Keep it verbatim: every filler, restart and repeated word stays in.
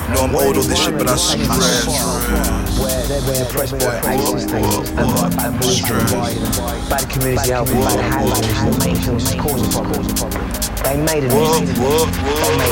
know I'm old on this shit, but I stress. Where they're being oppressed by ISIS things and by bad police, by the community help, by the housing, the main things causing problems. They made it. What, what, what?